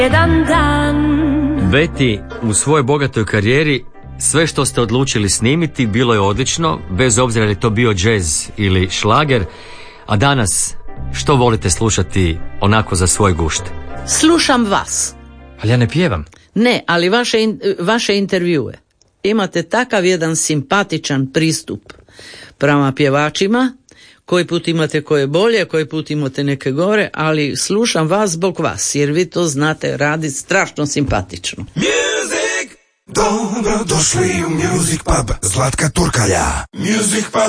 Jedan dan. Beti, u svojoj bogatoj karijeri sve što ste odlučili snimiti bilo je odlično, bez obzira je li to bio džez ili šlager, a danas što volite slušati onako za svoj gušt? Slušam vas. Ali ja ne pjevam. Ne, ali vaše intervjue. Imate takav jedan simpatičan pristup prema pjevačima. Koji put imate koje bolje, koji put imate neke gore, ali slušam vas zbog vas, jer vi to znate raditi strašno simpatično. Music! Dobro došli u Music Pub Zlatka Turkalja. Music Pub